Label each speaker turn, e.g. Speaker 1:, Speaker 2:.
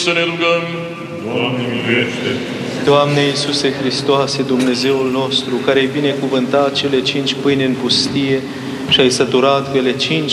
Speaker 1: să ne rugăm.
Speaker 2: Doamne, miluiește!
Speaker 3: Doamne Iisuse Hristoase, Dumnezeul nostru, care ai binecuvântat cele 5 pâini în pustie și ai săturat pe cele 5